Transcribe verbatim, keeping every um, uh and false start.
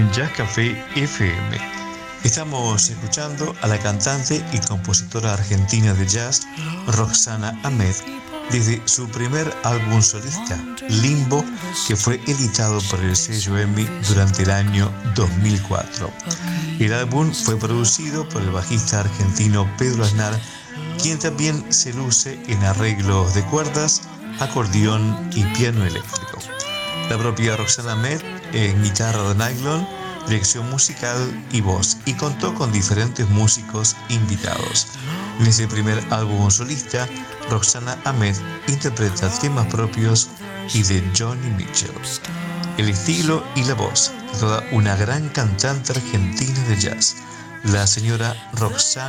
en Jazz Café F M. Estamos escuchando a la cantante y compositora argentina de jazz, Roxana Ahmed, desde su primer álbum solista, Limbo, que fue editado por el sello EMI durante el año dos mil cuatro. El álbum fue producido por el bajista argentino Pedro Aznar, quien también se luce en arreglos de cuerdas, acordeón y piano eléctrico. La propia Roxana Ahmed en guitarra de nylon, dirección musical y voz, y contó con diferentes músicos invitados. En ese primer álbum solista, Roxana Ahmed interpreta temas propios y de Johnny Mitchell. El estilo y la voz de toda una gran cantante argentina de jazz, la señora Roxana